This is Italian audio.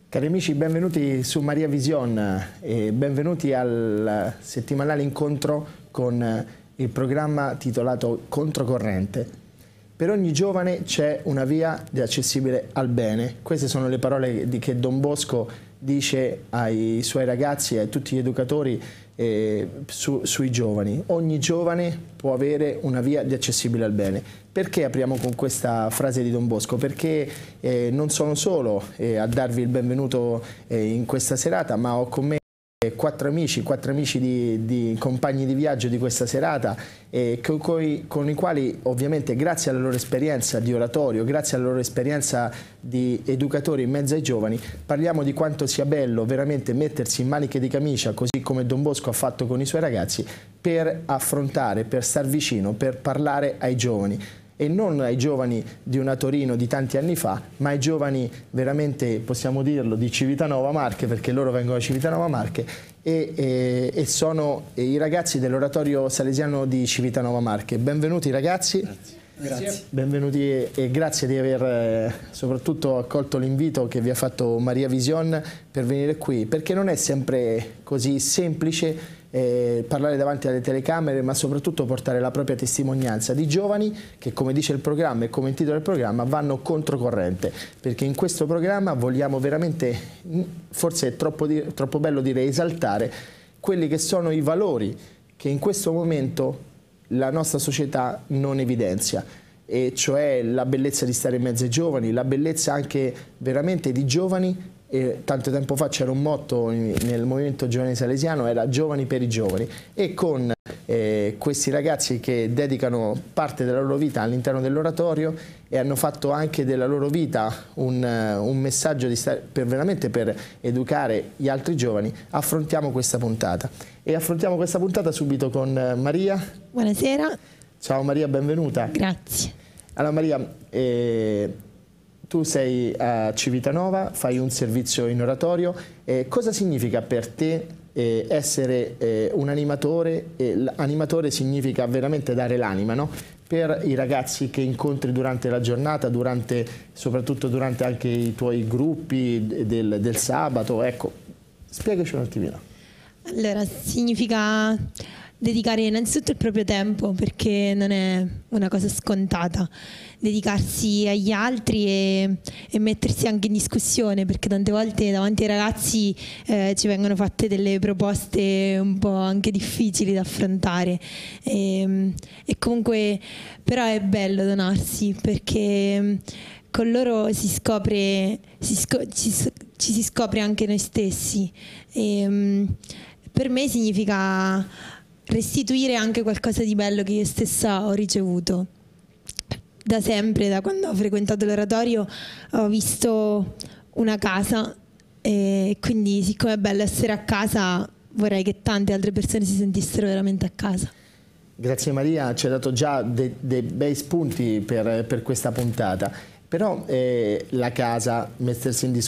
Cari amici, benvenuti su Maria Vision e benvenuti al settimanale incontro con il programma titolato Controcorrente. Per ogni giovane c'è una via accessibile al bene. Queste sono le parole che Don Bosco dice ai suoi ragazzi e a tutti gli educatori sui giovani. Ogni giovane può avere una via di accessibile al bene. Perché apriamo con questa frase di Don Bosco? Perché non sono solo a darvi il benvenuto in questa serata, ma ho con me quattro amici di compagni di viaggio di questa serata con i quali ovviamente grazie alla loro esperienza di oratorio, grazie alla loro esperienza di educatori in mezzo ai giovani, parliamo di quanto sia bello veramente mettersi in maniche di camicia, così come Don Bosco ha fatto con i suoi ragazzi, per affrontare, per star vicino, per parlare ai giovani. E non ai giovani di una Torino di tanti anni fa, ma ai giovani veramente, possiamo dirlo, di Civitanova Marche, perché loro vengono da Civitanova Marche e sono i ragazzi dell'oratorio salesiano di Civitanova Marche. Benvenuti ragazzi. Grazie. Benvenuti e grazie di aver soprattutto accolto l'invito che vi ha fatto Maria Vision per venire qui, perché non è sempre così semplice parlare davanti alle telecamere, ma soprattutto portare la propria testimonianza di giovani che, come dice il programma e come intitola il programma, vanno controcorrente, perché in questo programma vogliamo veramente, forse è troppo bello dire, esaltare quelli che sono i valori che in questo momento la nostra società non evidenzia, e cioè la bellezza di stare in mezzo ai giovani, la bellezza anche veramente di giovani. Tanto tempo fa c'era un motto nel movimento giovanile salesiano, era giovani per i giovani, e con questi ragazzi che dedicano parte della loro vita all'interno dell'oratorio e hanno fatto anche della loro vita un messaggio veramente per educare gli altri giovani, affrontiamo questa puntata. E affrontiamo questa puntata subito con Maria. Buonasera. Ciao Maria, benvenuta. Grazie. Allora Maria, tu sei a Civitanova, fai un servizio in oratorio. Cosa significa per te essere un animatore? Animatore significa veramente dare l'anima, no? Per i ragazzi che incontri durante la giornata, soprattutto durante anche i tuoi gruppi del sabato. Ecco, spiegaci un attimino. Allora, significa dedicare innanzitutto il proprio tempo, perché non è una cosa scontata dedicarsi agli altri e mettersi anche in discussione, perché tante volte davanti ai ragazzi ci vengono fatte delle proposte un po' anche difficili da affrontare e comunque però è bello donarsi, perché con loro ci si scopre anche noi stessi e per me significa restituire anche qualcosa di bello che io stessa ho ricevuto. Da sempre, da quando ho frequentato l'oratorio, ho visto una casa e quindi, siccome è bello essere a casa, vorrei che tante altre persone si sentissero veramente a casa. Grazie Maria, ci hai dato già dei bei spunti per questa puntata. Però la casa, mettersi